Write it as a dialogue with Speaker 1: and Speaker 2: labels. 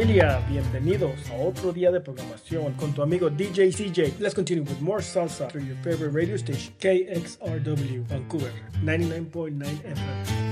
Speaker 1: familia, bienvenidos a otro día de programación con tu amigo DJ CJ. Let's continue with more salsa through your favorite radio station, KXRW, Vancouver, 99.9 FM.